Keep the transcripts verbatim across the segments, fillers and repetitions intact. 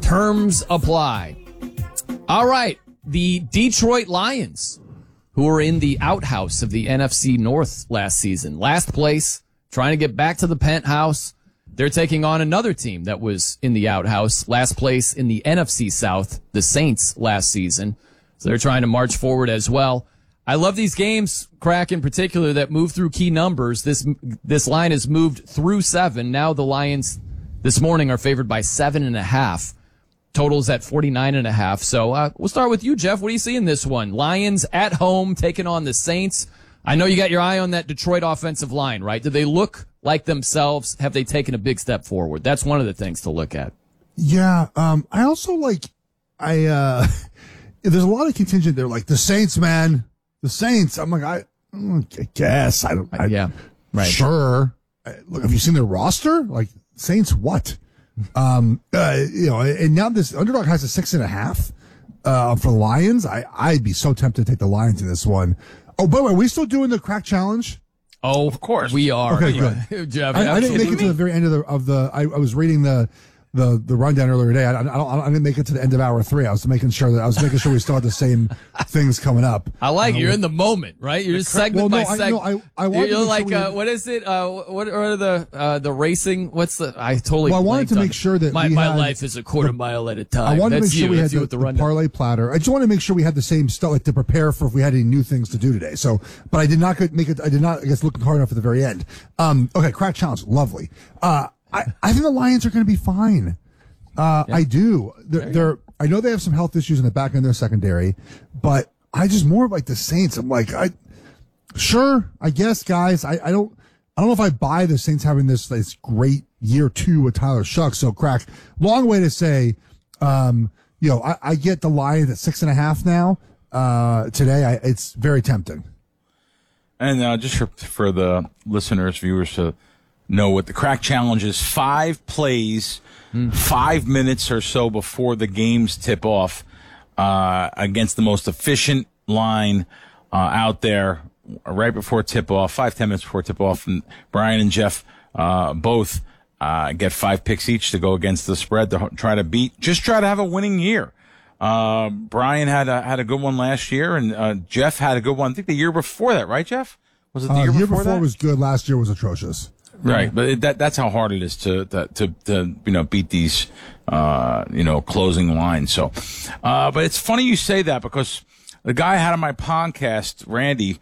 Terms apply. All right. The Detroit Lions, who were in the outhouse of the N F C North last season, last place, trying to get back to the penthouse. They're taking on another team that was in the outhouse, last place in the N F C South, the Saints last season. So they're trying to march forward as well. I love these games, Crack in particular, that move through key numbers. This this line has moved through seven. Now the Lions this morning are favored by seven and a half. Totals at forty-nine and a half. So uh, we'll start with you, Jeff. What do you see in this one? Lions at home taking on the Saints. I know you got your eye on that Detroit offensive line, right? Do they look like themselves? Have they taken a big step forward? That's one of the things to look at. Yeah. Um, I also like, I, uh, there's a lot of contingent there, like the Saints, man, the Saints. I'm like, I, I guess I don't, I, yeah, right. Sure. Look, have you seen their roster? Like Saints, what? um, uh, you know, and now this underdog has a six and a half, uh, for the Lions. I, I'd be so tempted to take the Lions in this one. Oh, by the way, are we still doing the crack challenge? Oh, of course we are. Okay, good. Jeff, I, I didn't make it to the very end of the of the. I, I was reading the the the rundown earlier today. I, I, don't, I didn't make it to the end of hour three. I was making sure that I was making sure we still had the same things coming up. I like uh, you're in the moment, right? You're segment well, no, by segment. I, no, I, I wanted you're to make like sure uh, what is it? Uh, what are the uh, the racing? What's the? I totally. Well, I wanted to make on, sure that my we my had life is a quarter the, mile at a time. I wanted That's to make sure you. we had That's the, with the, the parlay platter. I just wanted to make sure we had the same stuff, like to prepare for if we had any new things to do today. So, but I did not make it. I did not. I guess looking hard enough at the very end. Um. Okay. Crack challenge. Lovely. Uh. I I think the Lions are going to be fine. Uh, yeah. I do. They're, they're, I know they have some health issues in the back end of their secondary, but I just more like the Saints. I'm like, I, sure, I guess, guys. I, I don't, I don't know if I buy the Saints having this, this great year two with Tyler Shuck. So Crack, long way to say, um, you know, I, I get the Lions at six and a half now, uh, today. I, it's very tempting. And, uh, just for, for the listeners, viewers to know what the Crack challenge is, five plays, five minutes or so before the games tip off, uh, against the most efficient line, uh, out there right before tip off, five, ten minutes before tip off. And Brian and Jeff, uh, both, uh, get five picks each to go against the spread to try to beat, just try to have a winning year. Uh, Brian had a, had a good one last year, and, uh, Jeff had a good one, I think the year before that, right, Jeff? Was it the uh, year, year before, before that? was good. Last year was atrocious. Right, but it, that that's how hard it is to to to, to you know beat these uh you know closing lines. So, uh, but it's funny you say that because the guy I had on my podcast, Randy,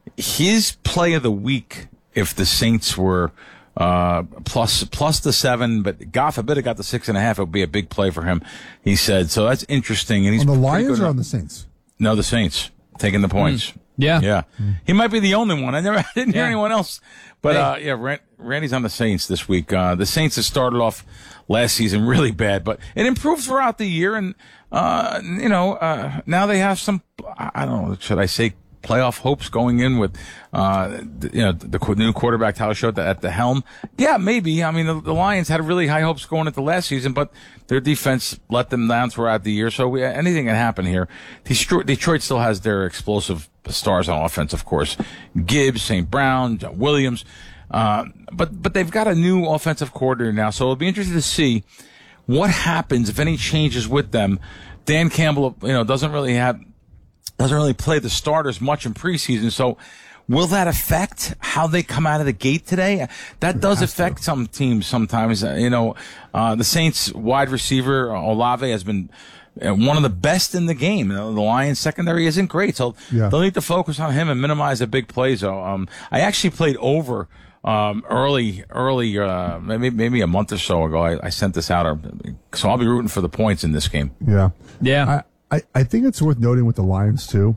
his play of the week, if the Saints were uh plus plus the seven, but God forbid it got the six and a half, it would be a big play for him. He said so. That's interesting. And he's on the pretty Lions good or on the Saints? No, the Saints taking the points. Mm. Yeah, yeah. Mm. He might be the only one. I never I didn't hear yeah. anyone else. But, uh, yeah, Rand, Randy's on the Saints this week. Uh, the Saints have started off last season really bad, but it improved throughout the year. And, uh, you know, uh, now they have some, I don't know, should I say playoff hopes going in with, uh, the, you know, the, the new quarterback Tyler Shuck at the helm. Yeah, maybe. I mean, the, the Lions had really high hopes going into last season, but their defense let them down throughout the year. So we, anything can happen here. Detroit, Detroit still has their explosive stars on offense, of course. Gibbs, Saint Brown, John Williams. Uh, but, but they've got a new offensive coordinator now. So it'll be interesting to see what happens, if any changes with them. Dan Campbell, you know, doesn't really have, doesn't really play the starters much in preseason. So will that affect how they come out of the gate today? That does affect to. some teams sometimes. You know, uh, the Saints wide receiver, Olave, has been one of the best in the game. The Lions secondary isn't great, so yeah. they'll need to focus on him and minimize the big plays. So, um, I actually played over um, early, early, uh, maybe maybe a month or so ago. I, I sent this out, so I'll be rooting for the points in this game. Yeah, yeah. I, I, I think it's worth noting with the Lions too.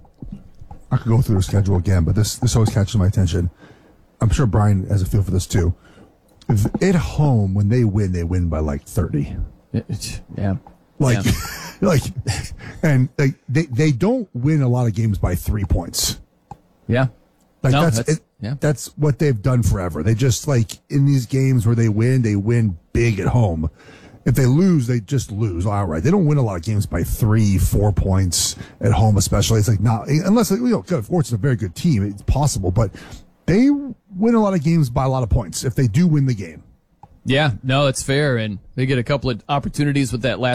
I could go through the schedule again, but this this always catches my attention. I'm sure Brian has a feel for this too. If at home, when they win, they win by like thirty. Yeah. Like, yeah. like, and like they they don't win a lot of games by three points. Yeah, like no, that's that's, it, yeah. that's what they've done forever. They just like in these games where they win, they win big at home. If they lose, they just lose outright. They don't win a lot of games by three, four points at home, especially. It's like not unless you know, of course, it's a very good team. It's possible, but they win a lot of games by a lot of points if they do win the game. Yeah, no, it's fair, and they get a couple of opportunities with that last